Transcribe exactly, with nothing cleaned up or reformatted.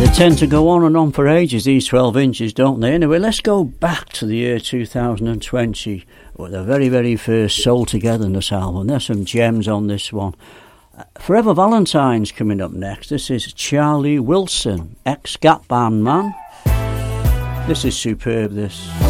Tend to go on and on for ages, these twelve inches, don't they? Anyway, let's go back to the year two thousand twenty with the very, very first Soul Togetherness album. There's some gems on this one. Uh, Forever Valentine's coming up next. This is Charlie Wilson, ex-Gap Band man. This is superb, this.